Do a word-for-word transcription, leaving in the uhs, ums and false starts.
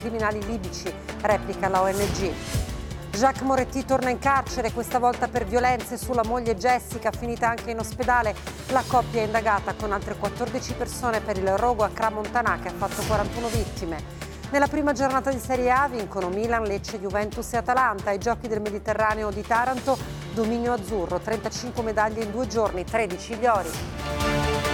criminali libici, replica la O N G. Jacques Moretti torna in carcere, questa volta per violenze sulla moglie Jessica, finita anche in ospedale. La coppia è indagata con altre quattordici persone per il rogo a Crans-Montana che ha fatto quarantuno vittime. Nella prima giornata di Serie A vincono Milan, Lecce, Juventus e Atalanta. Ai Giochi del Mediterraneo di Taranto, dominio azzurro, trentacinque medaglie in due giorni, tredici gli ori.